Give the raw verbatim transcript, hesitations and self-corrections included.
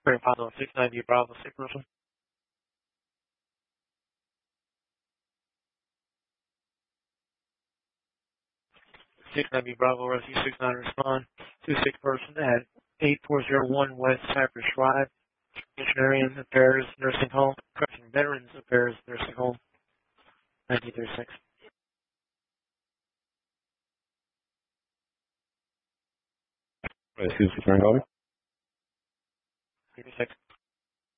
Very positive. six ninety Bravo, sick person. six ninety Bravo, Rescue six nine respond to sick person at eight four zero one West Cypress Drive, Missionarian Affairs Nursing Home, correction, Veterans Affairs Nursing Home, nineteen thirty-six. Rescue six nine calling. thirty-six.